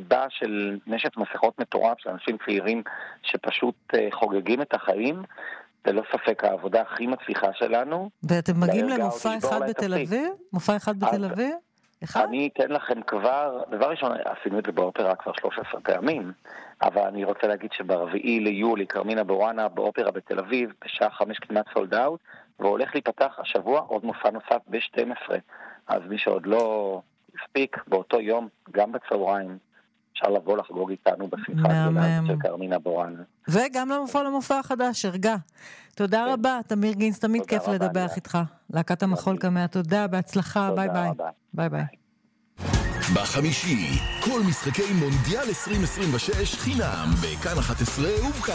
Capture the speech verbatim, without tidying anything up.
מסיבה של נשת מסכות מטורף של אנשים צעירים שפשוט חוגגים את החיים. זה לא ספק העבודה הכי מצליחה שלנו. ואתם מגיעים למופע אחד בתל אביב? מופע אחד בתל אביב? אני אתן לכם כבר, דבר ראשון, עשינו את זה באופרה כבר שלוש עשרה פעמים, אבל אני רוצה להגיד שברביעי ליולי, קרמינה בוואנה באופרה בתל אביב, בשעה חמש כמעט סולד אאוט, והולך להיפתח השבוע עוד מופע נוסף ב-שתים עשרה. אז מי שעוד לא הספיק, באותו יום, גם בצהריים, אפשר לבוא לחגוג איתנו בשמחה הגדולה של קרמינה בוואנה. וגם למופע למופע החדש, הרגע. תודה כן. רבה, תמיר גינס, תמיד כיף לדבר איתך. להקת המחול כמה, תודה, בהצלחה, ביי ביי. ביי ביי. בחמישי, כל משחקי מונדיאל עשרים עשרים ושש חינם, בכאן אחת עשרה ובכאן